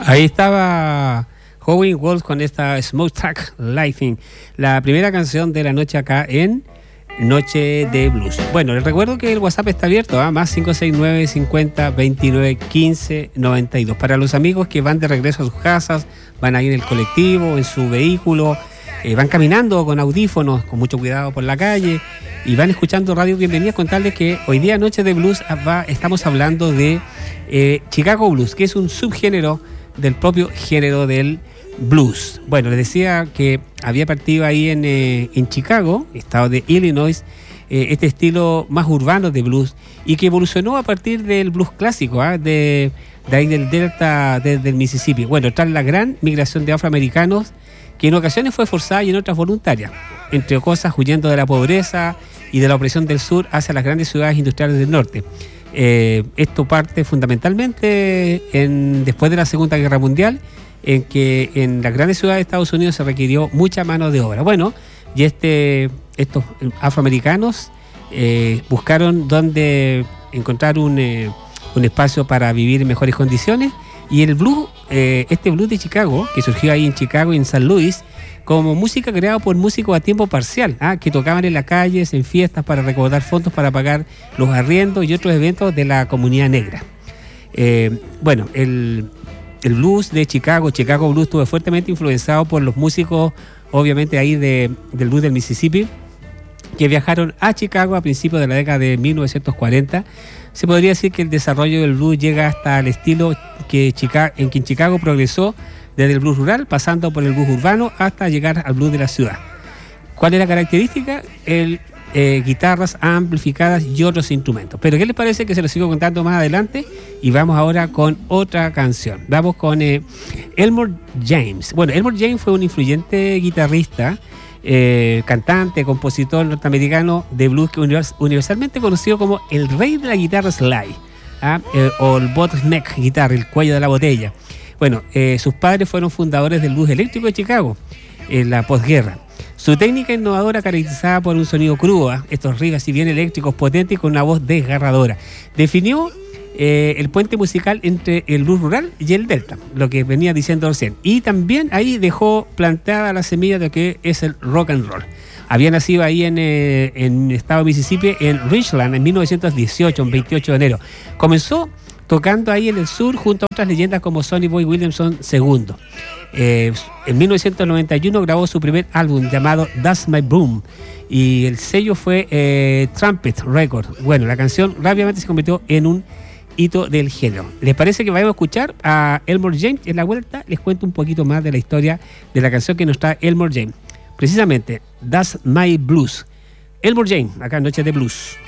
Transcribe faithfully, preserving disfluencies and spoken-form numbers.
Ahí estaba Howlin' Wolf con esta Smokestack Lightning, la primera canción de la noche acá en Noche de Blues. Bueno, les recuerdo que el WhatsApp está abierto, ¿eh? Más cinco seis nueve, cincuenta, veintinueve, quince, noventa y dos. Para los amigos que van de regreso a sus casas, van ahí en el colectivo, en su vehículo, eh, van caminando con audífonos, con mucho cuidado por la calle, y van escuchando Radio Bienvenida, contarles que hoy día Noche de Blues va, estamos hablando de eh, Chicago Blues, que es un subgénero del propio género del blues. Bueno, les decía que había partido ahí en, eh, en Chicago, estado de Illinois, eh, este estilo más urbano de blues, y que evolucionó a partir del blues clásico, ¿eh? de, de ahí del delta de, del Mississippi. Bueno, tras la gran migración de afroamericanos, que en ocasiones fue forzada y en otras voluntaria, entre cosas huyendo de la pobreza y de la opresión del sur hacia las grandes ciudades industriales del norte. Eh, esto parte fundamentalmente en, después de la Segunda Guerra Mundial, en que en las grandes ciudades de Estados Unidos se requirió mucha mano de obra. Bueno, y este, estos afroamericanos eh, buscaron dónde encontrar un, eh, un espacio para vivir en mejores condiciones, y el blues, eh, este blues de Chicago, que surgió ahí en Chicago y en San Luis, como música creada por músicos a tiempo parcial, ¿ah? que tocaban en las calles, en fiestas, para recaudar fondos para pagar los arriendos y otros eventos de la comunidad negra. Eh, bueno, el, el blues de Chicago, Chicago Blues, estuvo fuertemente influenciado por los músicos, obviamente ahí de, del blues del Mississippi, que viajaron a Chicago a principios de la década de mil novecientos cuarenta. Se podría decir que el desarrollo del blues llega hasta el estilo que Chicago, en que en Chicago progresó desde el blues rural, pasando por el blues urbano hasta llegar al blues de la ciudad. ¿Cuál es la característica? El, eh, guitarras amplificadas y otros instrumentos. Pero ¿qué les parece que se lo sigo contando más adelante? Y vamos ahora con otra canción. Vamos con eh, Elmore James. Bueno, Elmore James fue un influyente guitarrista, eh, cantante, compositor norteamericano de blues, que univers- universalmente conocido como el rey de la guitarra slide, ¿ah? eh, o el bottleneck guitar, el cuello de la botella. Bueno, eh, sus padres fueron fundadores del blues eléctrico de Chicago en la posguerra. Su técnica innovadora, caracterizada por un sonido crudo, ¿eh? estos riffs si bien eléctricos potentes y con una voz desgarradora, definió eh, el puente musical entre el blues rural y el delta, lo que venía diciendo recién. Y también ahí dejó plantada la semilla de lo que es el rock and roll. Había nacido ahí en, eh, en el estado de Mississippi, en Richland, en mil novecientos dieciocho, el veintiocho de enero. Comenzó tocando ahí en el sur junto a otras leyendas como Sonny Boy Williamson segundo. Eh, en mil novecientos noventa y uno grabó su primer álbum llamado That's My Broom, y el sello fue eh, Trumpet Records. Bueno, la canción rápidamente se convirtió en un hito del género. ¿Les parece que vayamos a escuchar a Elmore James? En la vuelta les cuento un poquito más de la historia de la canción que nos trae Elmore James. Precisamente, That's My Blues. Elmore James, acá en Noche de Blues.